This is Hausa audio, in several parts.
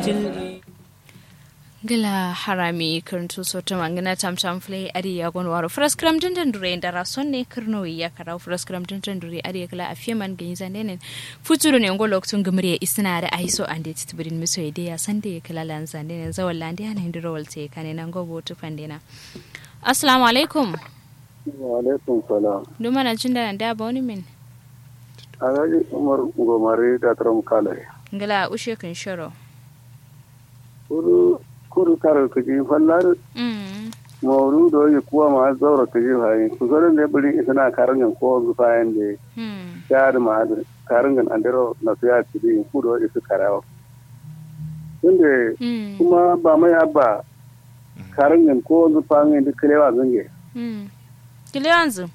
gila harami karantu soto mangana tam flay adi ya gon waro fraskram tantan dure ndara sonne kirno ya karau fraskram tantan dure adi kala afiman gani zanenen futuro ne ngolo tun gumre isna da aiso ande tibrin miso ide ya sande kala lan zanenen zawal lande ana hindiro walte kane nan gobo to fandena assalamu alaikum wa alaikum salam duma na jinda da ba woni min alaji umar ngomare da tram kala ngala ushe kan shoro kuru karo kaji fallar mawru do yi kuwa ma zaura kaji hayi ku zoren da buri isana karangan ko zufayan da yar ma karangan andero na fiya tibi ku do isu karawo inda kuma ba mai abba karangan ko zufayan da kilewa zange kilewanzu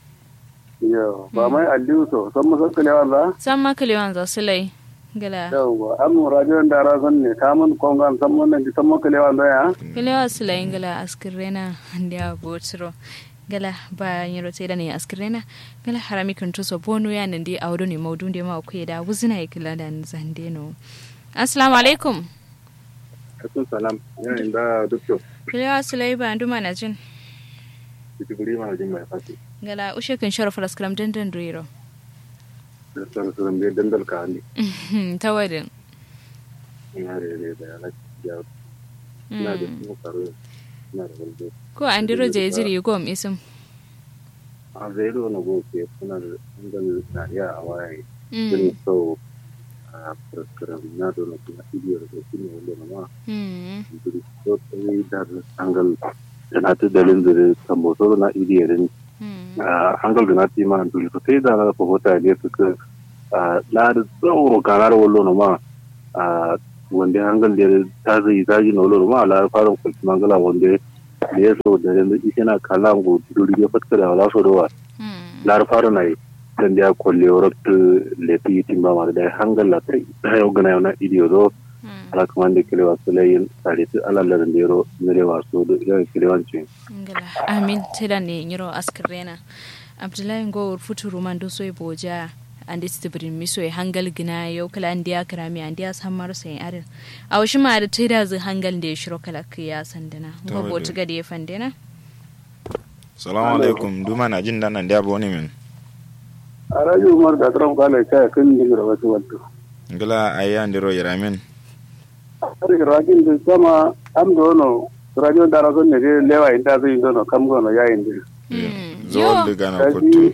yo ba mai alliu so san masa kilewanza san ma kilewanza sulai gala yawa amu rajon dara sanne kamun kongan sammun nan sammo kelewa doya kelewa sulai gala askirena ndia botro gala ba yiro teda ne askirena gala harami kunto so bonu ya nan di awdo ne maudun de ma ku da wuzina ikila da zande no assalamu alaikum alaikum salam ya inda dukyo kelewa sulai ba nduma na jin bitiburi ma jin mai fati gala ushe kan sharafa askram dandan doiro sarsaran bai dandal ka hali ta wadin ina da yana ya ina da kuma karo ina da waldo ko an diro je jiri gom isum a zero na go ke kuna da dandal na ya a waye din so a sarsaran na da na kuma idiyar da kuma wanda ma duk so sai da angal yana ta dalin da tamboso na idiyarin hangal da na tima dole sai da na fahota ne suka la da tsoro kanar wallo no ma wanda hangal da ta zai zaji no wallo ma la fara kulki mangala wanda da ya so da yanzu yana kala go dole ya fatka da wala so da wa la fara nai dan da kolle worot le ti timba ma da hangal la tai da yo gana na idiyo do ala kamande kele wasulayin saliti ala la ndero mere waso do ya kele wanci amin teda ne nyiro askrena abdullahi go futuru man do soy boja ande tibrin miso e hangal gina yo kala andiya krami andiya samar sai arin awshi ma da teda zu hangal da shiro kala kiya sandana go botu gade ya fandena assalamu alaikum duma na jin dan andiya bo ne min araju umar da tram kala kai kan dingra wato wato ngala ayan diro yaramin ari ragin da sama am dono radio darason ne lewa inda zai dono kam gono yayin din zo da gana kutu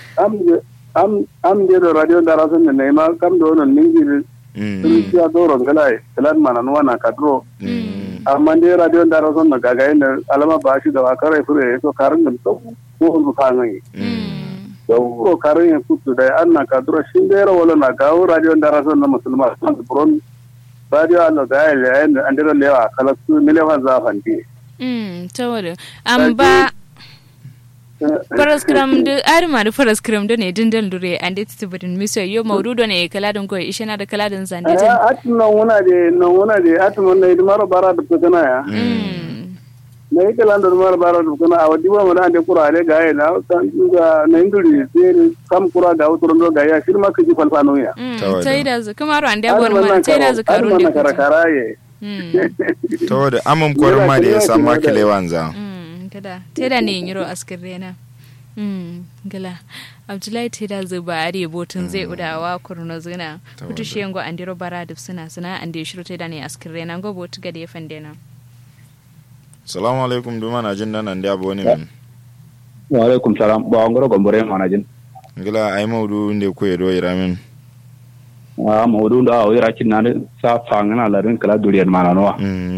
am de radio darason ne ma kam dono ningi sun ya doron galai kalan manan wana kadro amma de radio darason na gaga ne alama ba shi da wakare fure to karin da to ko su fangai to karin kutu da anna kadro shin de wala na gawo radio darason na musulma bron radio allo da ya andiro lewa kala su milewa zafanti tawada amba paraskram de arma de paraskram de ne dindal dure ande tibudin miso yo mawdudo ne kaladin ko ishena da kaladin zande tin atno wona de atmo ne maro bara da kana ya ne kalandor maro bara da kana awadi ba mara ande qur'ane ga na ga na induri sai kam qur'a ga uturondo ga ya shirma kiji falfano ya tayda zu kamaro ande abon man tayda zu karun de karakaraye tawada amam korma da ya sama kilewanza teda ne yiro askirena gala abdullahi teda zuba are botun zai udawa kurno zuna kutu shengo andiro baradif suna ande shiru teda ne askirena go botu gade fandena assalamu alaikum duma na jin nan ande abo ne min wa alaikum salam ba ngoro gombore mana jin gala ay mawdu inde ko yedo yiramin mawdu da o yira kinna sa fangana larin kala duriyar mana no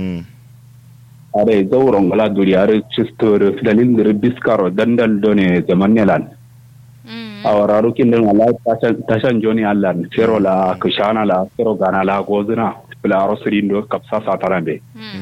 are zauron gala duriyar chistor filalin dir biskaro dandal done zamannelan awararu kindin ala tashan joni allan fero la kushana la fero gana la gozuna fila rosrindo kapsa satarambe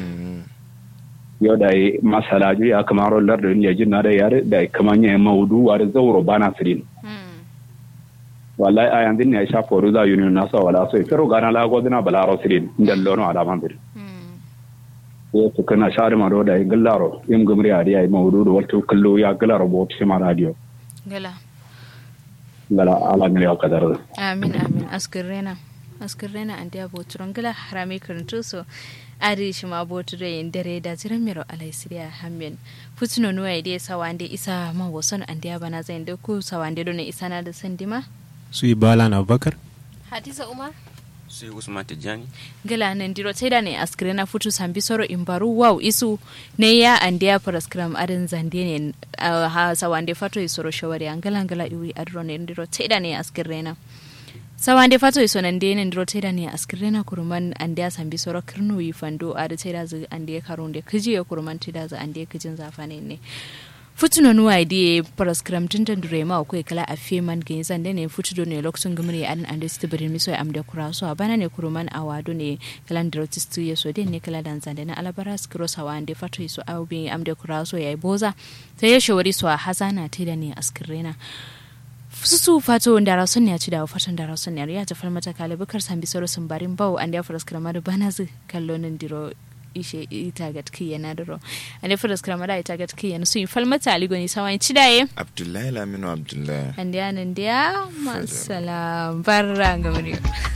yo dai masala ju ya kamaro lardin ya jinna da yare da kamanya mawdu war zauro bana sirin wallahi ayan din ne sha foru za union nasa wala so fero gana la gozuna bala rosrin dallono ala mandir to kana share ma do da gallaro yim gumri ari ay mawdu wato kallo ya gallaro bo ma radio gala ala ngri akadar amin askirena askarena andia boturon gala harami karantu so ari shima boture dare da jiran miro alaisiria hamen futuno nuwa ide sawande isa ma woson andia bana zain da ku sawande don isa na da sandima su ibala na Abubakar Hadiza Umar sai Usman Tijani gala nan diro taida ne askrena futu sambi soro imbaru wow isu ne ya andia paraskram arin zande ne ha sawande fato isoro shawari angala iwi adro ne diro taida ne askrena sawande fato iso nan de ne diro taida ne askrena kurman andia sambi soro kirnu yi fando ada taida zu andia karunde kiji kurman taida zu andia kijin zafane ne futuno nuwa idea paraskram tintan durema ko kala afeman ge zande ne futudo ne loksun gumri an stibirin miso am da kuraso abana ne kuruman awado ne kalan drotistu yeso den ne kala dan zande na alabaras cross hawande fatu iso awbi am da kuraso yayi boza sai ya shawari so hazana tida ne askirena su fato ndara sun ya ci da fatan ndara sun ya ta falmata kalibukar sambi soro sun barin bawo an da paraskram da banazu kallonin diro ishe itagat kiyana daro ane furas kramada itagat kiyana su falmata aligoni sawan cidaye Abdullahi Laminu Abdullahi andiya masala barra ngamri